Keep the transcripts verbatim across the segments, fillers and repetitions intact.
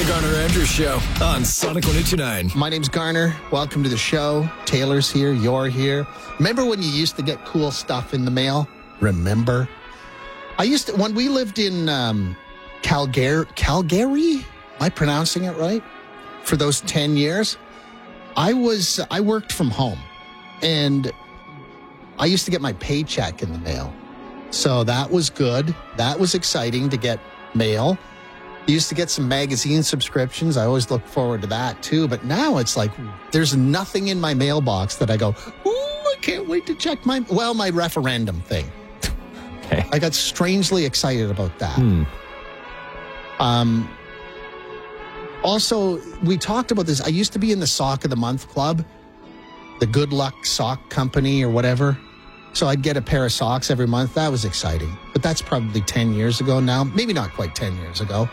Garner Andrews Show on Sonic one oh two nine. My name's Garner. Welcome to the show. Taylor's here. You're here. Remember when you used to get cool stuff in the mail? Remember? I used to, when we lived in um, Calgary, Calgary? Am I pronouncing it right? For those ten years, I was, I worked from home and I used to get my paycheck in the mail. So that was good. That was exciting to get mail. I used to get some magazine subscriptions. I always look forward to that too. But now it's like there's nothing in my mailbox that I go, ooh, I can't wait to check my, well, my referendum thing. Okay. I got strangely excited about that. Hmm. Um, also, we talked about this. I used to be in the Sock of the Month Club, the Good Luck Sock Company or whatever. So I'd get a pair of socks every month. That was exciting. But that's probably ten years ago now. Maybe not quite ten years ago.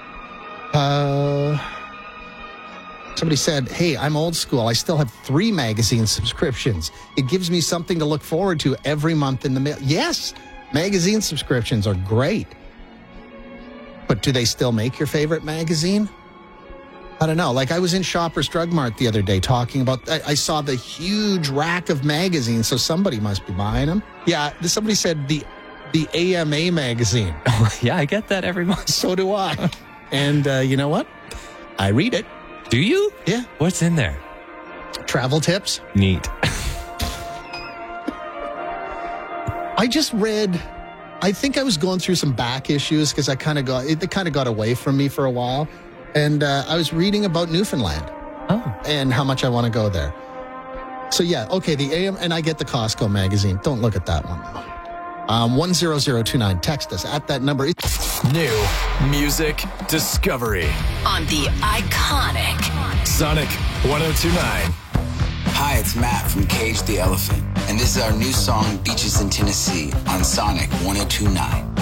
Uh, somebody said, hey, I'm old school. I still have three magazine subscriptions. It gives me something to look forward to every month in the mail. Yes, magazine subscriptions are great. But do they still make your favorite magazine? I don't know. Like I was in Shoppers Drug Mart the other day talking about, I, I saw the huge rack of magazines, so somebody must be buying them. Yeah, somebody said the the A M A magazine. Yeah, I get that every month. So do I. And uh, you know what? I read it. Do you? Yeah. What's in there? Travel tips. Neat. I just read, I think I was going through some back issues because I kind of got, it kind of got away from me for a while. And uh, I was reading about Newfoundland. Oh. And how much I want to go there. So yeah, okay, the A M, and I get the Costco magazine. Don't look at that one though. Um, one zero zero two nine. Text us at that number. New music discovery on the iconic Sonic one oh two nine. Hi, it's Matt from Cage the Elephant, and this is our new song, Beaches in Tennessee, on Sonic one oh two nine.